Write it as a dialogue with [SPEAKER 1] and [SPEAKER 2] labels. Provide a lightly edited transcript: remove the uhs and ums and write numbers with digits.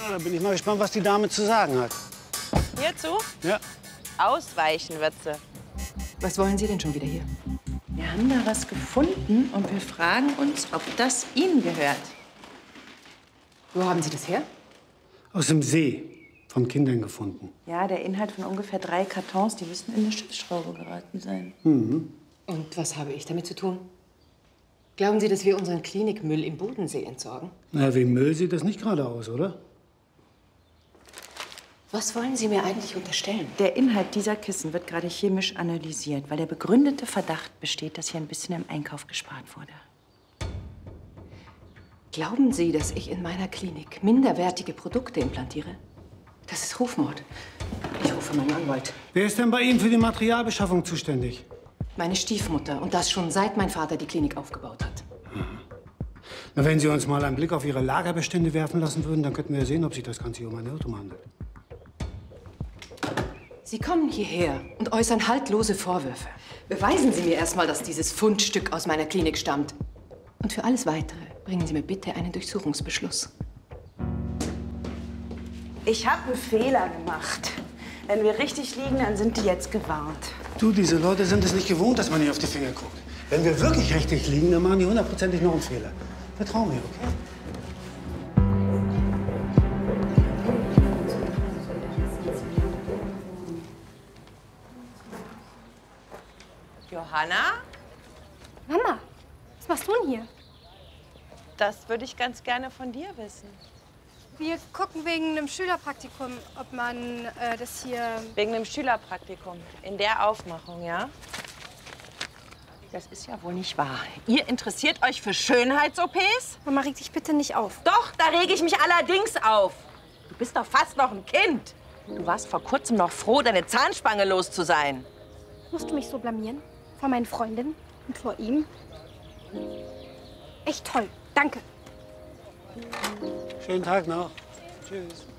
[SPEAKER 1] Ja, da bin ich mal gespannt, was die Dame zu sagen hat.
[SPEAKER 2] Hierzu?
[SPEAKER 1] Ja.
[SPEAKER 2] Ausweichen wird sie.
[SPEAKER 3] Was wollen Sie denn schon wieder hier?
[SPEAKER 4] Wir haben da was gefunden und wir fragen uns, ob das Ihnen gehört.
[SPEAKER 3] Wo haben Sie das her?
[SPEAKER 1] Aus dem See. Von Kindern gefunden.
[SPEAKER 4] Ja, der Inhalt von ungefähr 3 Kartons, die müssen in eine Schiffsschraube geraten sein.
[SPEAKER 1] Mhm.
[SPEAKER 3] Und was habe ich damit zu tun? Glauben Sie, dass wir unseren Klinikmüll im Bodensee entsorgen?
[SPEAKER 1] Na, wie Müll sieht das nicht gerade aus, oder?
[SPEAKER 3] Was wollen Sie mir eigentlich unterstellen?
[SPEAKER 4] Der Inhalt dieser Kissen wird gerade chemisch analysiert, weil der begründete Verdacht besteht, dass hier ein bisschen im Einkauf gespart wurde.
[SPEAKER 3] Glauben Sie, dass ich in meiner Klinik minderwertige Produkte implantiere? Das ist Rufmord. Ich rufe meinen Anwalt.
[SPEAKER 1] Wer ist denn bei Ihnen für die Materialbeschaffung zuständig?
[SPEAKER 3] Meine Stiefmutter. Und das schon seit mein Vater die Klinik aufgebaut hat.
[SPEAKER 1] Na, wenn Sie uns mal einen Blick auf Ihre Lagerbestände werfen lassen würden, dann könnten wir sehen, ob sich das Ganze hier um einen Irrtum handelt.
[SPEAKER 3] Sie kommen hierher und äußern haltlose Vorwürfe. Beweisen Sie mir erstmal, dass dieses Fundstück aus meiner Klinik stammt. Und für alles Weitere bringen Sie mir bitte einen Durchsuchungsbeschluss.
[SPEAKER 4] Ich habe einen Fehler gemacht. Wenn wir richtig liegen, dann sind die jetzt gewarnt.
[SPEAKER 1] Du, diese Leute sind es nicht gewohnt, dass man hier auf die Finger guckt. Wenn wir wirklich richtig liegen, dann machen die hundertprozentig noch einen Fehler. Vertrau mir, okay?
[SPEAKER 2] Johanna?
[SPEAKER 5] Mama, was machst du denn hier?
[SPEAKER 2] Das würde ich ganz gerne von dir wissen.
[SPEAKER 5] Wir gucken wegen einem Schülerpraktikum, ob man das hier...
[SPEAKER 2] Wegen einem Schülerpraktikum. In der Aufmachung, ja? Das ist ja wohl nicht wahr. Ihr interessiert euch für Schönheits-OPs?
[SPEAKER 5] Mama, reg dich bitte nicht auf.
[SPEAKER 2] Doch, da rege ich mich allerdings auf. Du bist doch fast noch ein Kind. Du warst vor kurzem noch froh, deine Zahnspange los zu sein.
[SPEAKER 5] Musst du mich so blamieren? Vor meinen Freundinnen und vor ihm? Echt toll. Danke.
[SPEAKER 1] Schönen Tag noch. Tschüss.